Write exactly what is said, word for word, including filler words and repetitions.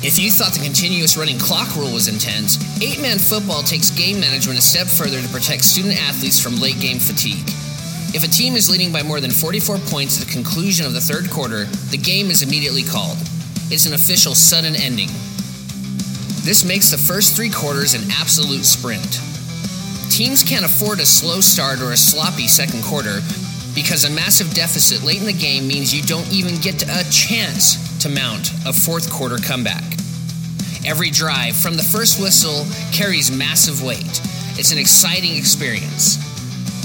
If you thought the continuous running clock rule was intense, eight-man football takes game management a step further to protect student-athletes from late-game fatigue. If a team is leading by more than forty-four points at the conclusion of the third quarter, the game is immediately called. It's an official sudden ending. This makes the first three quarters an absolute sprint. Teams can't afford a slow start or a sloppy second quarter because a massive deficit late in the game means you don't even get a chance to mount a fourth quarter comeback. Every drive from the first whistle carries massive weight. It's an exciting experience.